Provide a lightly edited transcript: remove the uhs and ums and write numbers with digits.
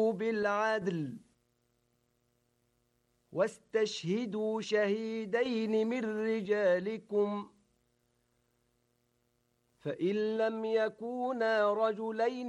بالعدل واستشهدوا شهيدين من رجالكم فإن لم يكونا رجلين